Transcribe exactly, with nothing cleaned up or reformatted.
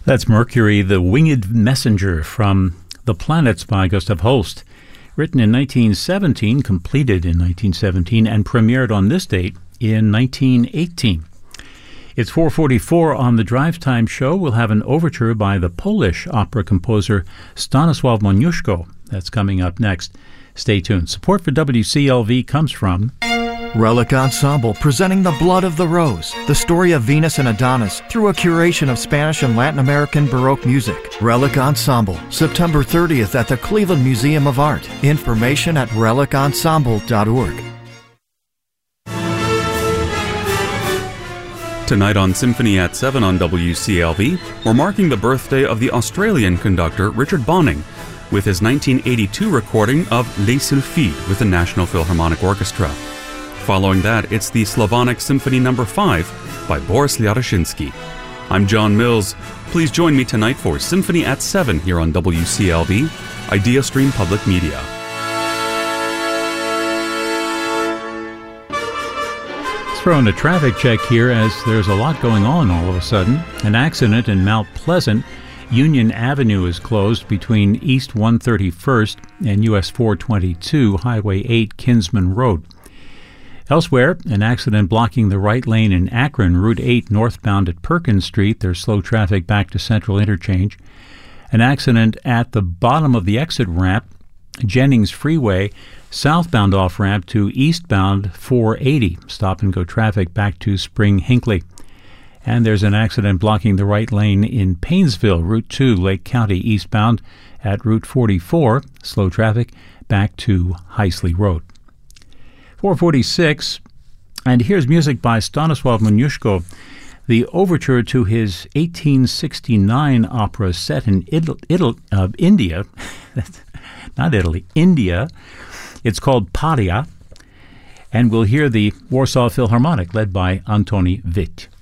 That's Mercury, the Winged Messenger from The Planets by Gustav Holst. Written in nineteen seventeen, completed in nineteen seventeen, and premiered on this date in nineteen eighteen. It's four forty-four on the Drive Time show. We'll have an overture by the Polish opera composer Stanisław Moniuszko. That's coming up next. Stay tuned. Support for W C L V comes from Relic Ensemble, presenting The Blood of the Rose, the story of Venus and Adonis through a curation of Spanish and Latin American Baroque music. Relic Ensemble, September thirtieth at the Cleveland Museum of Art. Information at relic ensemble dot org. Tonight on Symphony at seven on W C L V, we're marking the birthday of the Australian conductor Richard Bonynge with his nineteen eighty-two recording of Les Sylphides with the National Philharmonic Orchestra. Following that, it's the Slavonic Symphony Number five by Boris Lyaroshinsky. I'm John Mills. Please join me tonight for Symphony at seven here on W C L V, IdeaStream Public Media. Let's throw in a traffic check here as there's a lot going on all of a sudden. An accident in Mount Pleasant. Union Avenue is closed between East one thirty-first and U S four twenty-two, Highway eight, Kinsman Road. Elsewhere, an accident blocking the right lane in Akron, Route eight northbound at Perkins Street. There's slow traffic back to Central Interchange. An accident at the bottom of the exit ramp, Jennings Freeway, southbound off-ramp to eastbound four eighty. Stop-and-go traffic back to Spring Hinckley. And there's an accident blocking the right lane in Paynesville, Route two, Lake County eastbound at Route forty-four. Slow traffic back to Heisley Road. four forty-six, and here's music by Stanisław Moniuszko, the overture to his eighteen sixty-nine opera set in Italy, Italy, uh, India, not Italy, India. It's called Paria, and we'll hear the Warsaw Philharmonic led by Antoni Witt.